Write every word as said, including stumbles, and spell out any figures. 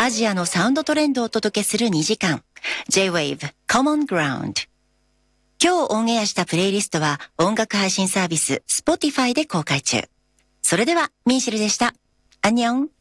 アジアのサウンドトレンドをお届けするにじかん J-Wave Common Ground。今日オンエアしたプレイリストは音楽配信サービス Spotify で公開中。それではミンシルでした。アンニョン。